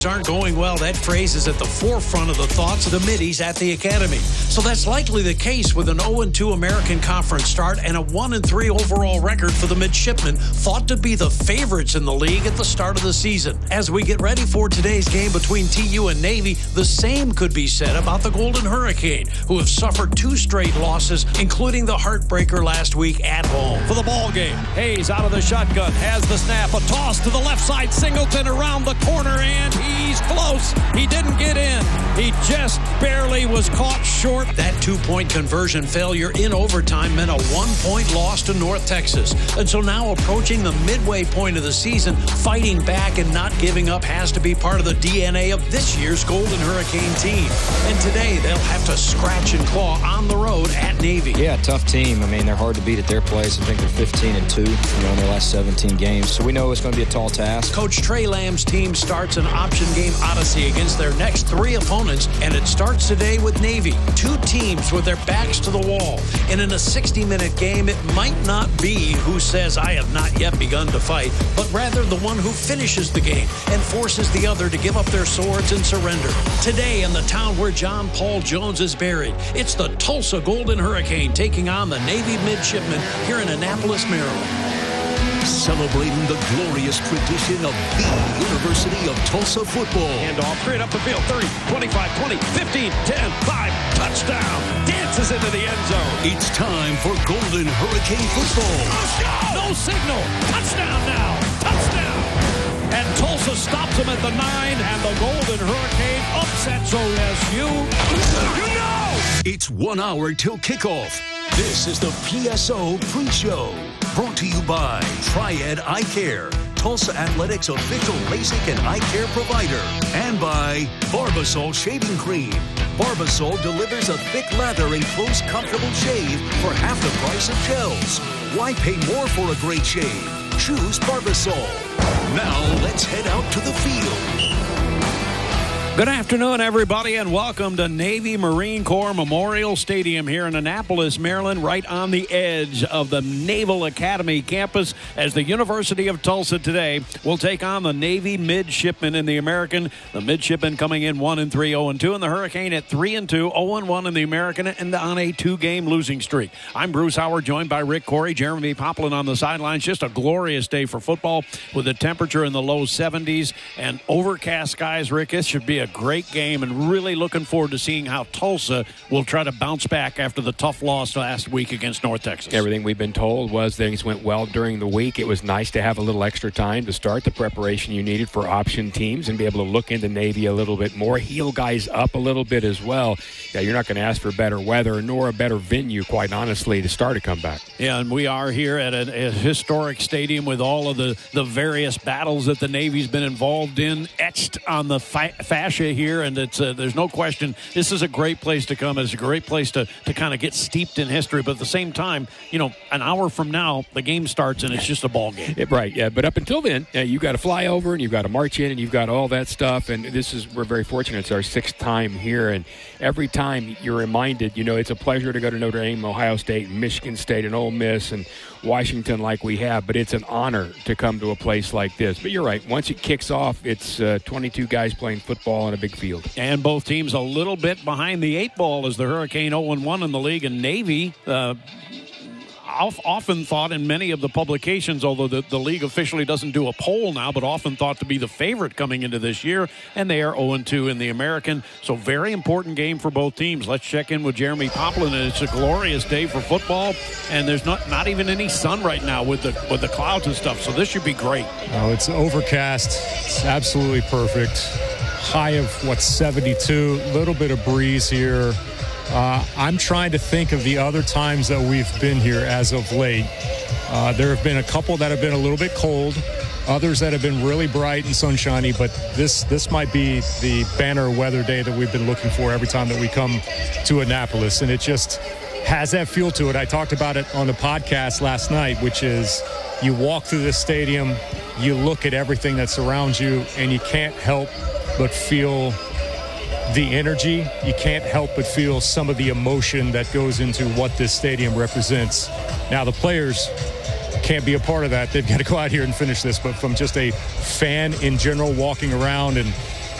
aren't going well, that phrase is at the forefront of the thoughts of the middies at the academy. So that's likely the case with an 0-2 American Conference start and a 1-3 overall record for the midshipmen, thought to be the favorites in the league at the start of the season. As we get ready for today's game between TU and Navy, the same could be said about the Golden Hurricane, who have suffered 2 straight losses, including the heartbreaker last week at home. For the ball game, Hayes out of the shotgun, has the snap, a toss to the left side, Singleton around the corner, and he's close. He didn't get in. He just barely was caught short. That 2-point conversion failure in overtime meant a 1-point loss to North Texas. And so now approaching the midway point of the season, fighting back and not giving up has to be part of the DNA of this year's Golden Hurricane team. And today they'll have to scratch and claw on the road at Navy. Yeah, tough team. I mean, they're hard to beat at their place. I think they're 15-2, in their last 17 games. So we know it's going to be a tall task. Coach Trey Lamb's team starts an option game odyssey against their next 3 opponents, and it starts today with Navy. 2 teams with their backs to the wall. And in a 60-minute game, it might not be who says, I have not yet begun to fight, but rather the one who finishes the game and forces the other to give up their swords and surrender. Today in the town where John Paul Jones is buried, it's the Tulsa Golden Hurricane taking on the Navy midshipmen here in Annapolis, Maryland. Celebrating the glorious tradition of the University of Tulsa football. Handoff, straight up the field, 30, 25, 20, 15, 10, 5, touchdown. Dances into the end zone. It's time for Golden Hurricane football. No signal. Touchdown now. Touchdown. And Tulsa stops them at the 9, and the Golden Hurricane upsets OSU. You know! It's 1 hour till kickoff. This is the PSO pre-show. Brought to you by Triad Eye Care, Tulsa Athletics official LASIK and eye care provider. And by Barbasol Shaving Cream. Barbasol delivers a thick lather and close, comfortable shave for half the price of gels. Why pay more for a great shave? Choose Barbasol. Now let's head out to the field. Good afternoon, everybody, and welcome to Navy Marine Corps Memorial Stadium here in Annapolis, Maryland, right on the edge of the Naval Academy campus, as the University of Tulsa today will take on the Navy midshipmen in the American. The midshipmen coming in 1-3, 0-2, and the Hurricane at 3-2, 0-1 in the American, and on a 2-game losing streak. I'm Bruce Howard, joined by Rick Corey, Jeremy Poplin on the sidelines. Just a glorious day for football with the temperature in the low 70s and overcast skies. Rick, this should be a great game, and really looking forward to seeing how Tulsa will try to bounce back after the tough loss last week against North Texas. Everything we've been told was things went well during the week. It was nice to have a little extra time to start the preparation you needed for option teams and be able to look into Navy a little bit more, heal guys up a little bit as well. Yeah, you're not going to ask for better weather nor a better venue, quite honestly, to start a comeback. Yeah, and we are here at a historic stadium with all of the various battles that the Navy's been involved in, etched on the fascia here, and it's there's no question this is a great place to come. It's a great place to kind of get steeped in history, but at the same time, an hour from now the game starts and it's just a ball game. Right, yeah, but up until then, you've got to fly over and you've got to march in and you've got all that stuff, and we're very fortunate. It's our 6th time here, and every time you're reminded, it's a pleasure to go to Notre Dame, Ohio State, Michigan State, and Ole Miss, and Washington like we have, but it's an honor to come to a place like this. But you're right, once it kicks off, it's 22 guys playing football on a big field. And both teams a little bit behind the 8 ball as the Hurricane 0-1 in the league, and Navy often thought in many of the publications, although the league officially doesn't do a poll now, but often thought to be the favorite coming into this year, and they are 0-2 in the American. So very important game for both teams. Let's check in with Jeremy Poplin, and it's a glorious day for football, and there's not even any sun right now with the clouds and stuff, so this should be great. Oh, it's overcast. It's absolutely perfect. High of 72, little bit of breeze here. I'm trying to think of the other times that we've been here as of late. There have been a couple that have been a little bit cold, others that have been really bright and sunshiny, but this might be the banner weather day that we've been looking for every time that we come to Annapolis, and it just has that feel to it. I talked about it on the podcast last night, which is you walk through this stadium, you look at everything that surrounds you, and you can't help but feel the energy. You can't help but feel some of the emotion that goes into what this stadium represents. Now, the players can't be a part of that. They've got to go out here and finish this. But from just a fan in general walking around and